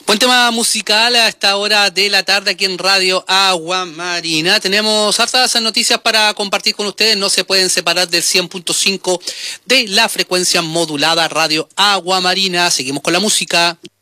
Buen tema musical a esta hora de la tarde aquí en Radio Agua Marina. Tenemos hartas noticias para compartir con ustedes. No se pueden separar del 100.5 de la frecuencia modulada Radio Agua Marina. Seguimos con la música.